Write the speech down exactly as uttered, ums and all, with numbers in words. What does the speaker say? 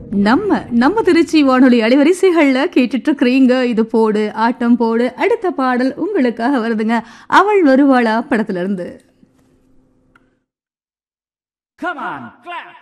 நம்ம நம்ம திருச்சி வானொலி அலைவரிசைகள்ல கேட்டுட்டு இருக்கிறீங்க. இது போடு ஆட்டம் போடு. அடுத்த பாடல் உங்களுக்காக வருதுங்க. அவள் வருவாளா படத்துல இருந்து. Come on, clap!